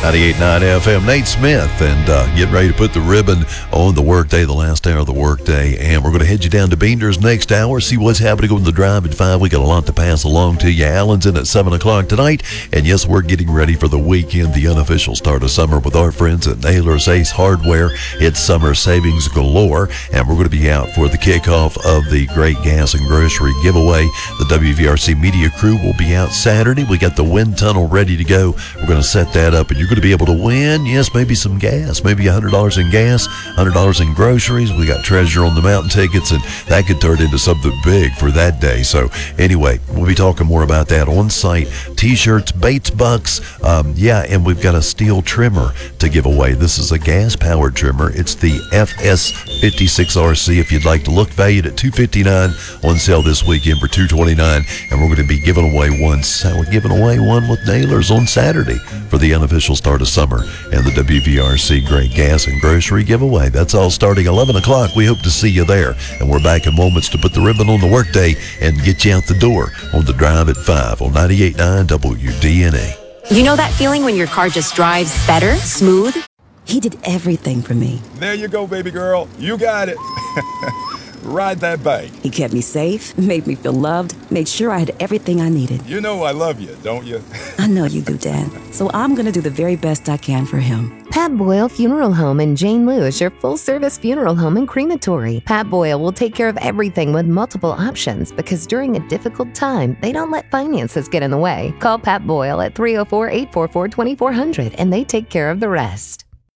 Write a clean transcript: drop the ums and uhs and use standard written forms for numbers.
98.9 FM, Nate Smith, and getting ready to put the ribbon on the workday, the last hour of the workday. And we're going to head you down to Beander's next hour, see what's happening on the drive at 5. We got a lot to pass along to you. Alan's in at 7 o'clock tonight. And yes, we're getting ready for the weekend, the unofficial start of summer with our friends at Naylor's Ace Hardware. It's summer savings galore, and we're going to be out for the kickoff of the Great Gas and Grocery giveaway. The WVRC media crew will be out Saturday. We got the wind tunnel ready to go. We're going to set that up, and you're going to be able to win, yes, maybe some gas, maybe $100 in gas, $100 in groceries. We got Treasure on the Mountain tickets, and that could turn into something big for that day. So anyway, we'll be talking more about that on site. T-shirts, Bates bucks, and we've got a steel trimmer to give away. This is a gas-powered trimmer. It's the FS56RC. If you'd like to look, valued at $259, on sale this weekend for $229, and we're going to be giving away one. We're giving away one with Naylor's on Saturday for the unofficial start of summer and the WVRC Great Gas and Grocery giveaway. That's all starting 11 o'clock. We hope to see you there. And we're back in moments to put the ribbon on the workday and get you out the door on the drive at 5 on 98.9 WDNA. You know that feeling when your car just drives better, smooth? He did everything for me. There you go, baby girl. You got it. Ride that bike. He kept me safe, made me feel loved, made sure I had everything I needed. You know I love you, don't you? I know you do, Dad. So I'm going to do the very best I can for him. Pat Boyle Funeral Home in Jane Lewis, your full-service funeral home and crematory. Pat Boyle will take care of everything with multiple options because during a difficult time, they don't let finances get in the way. Call Pat Boyle at 304-844-2400 and they take care of the rest.